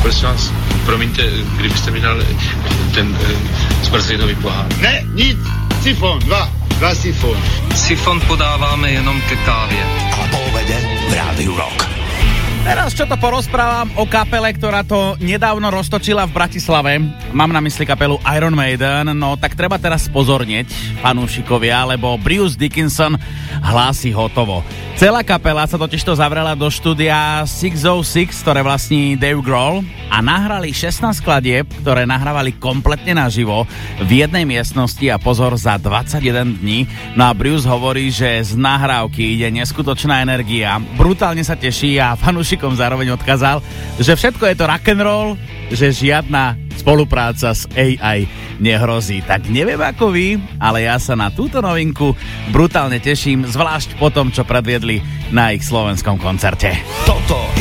prosím vás, promiňte, kdybyste mi dal ten zmrzlinový pohár. Ne, nic, sifón, dva sifóny. Sifón podáváme jenom ke kávě. A po obede v Rádiu Rock. Teraz čo to porozprávam o kapele, ktorá to nedávno roztočila v Bratislave. Mám na mysli kapelu Iron Maiden, no tak treba teraz spozornieť fanúšikovia, lebo Bruce Dickinson hlási hotovo. Celá kapela sa totižto zavrela do štúdia 606, ktoré vlastní Dave Grohl, a nahrali 16 skladieb, ktoré nahrávali kompletne naživo v jednej miestnosti a pozor, za 21 dní. No a Bruce hovorí, že z nahrávky ide neskutočná energia, brutálne sa teší a fanúšikom zároveň odkázal, že všetko je to rock'n'roll, že žiadna spolupráca s AI nehrozí. Tak neviem ako vy, ale ja sa na túto novinku brutálne teším, zvlášť po tom, čo predviedli na ich slovenskom koncerte. Toto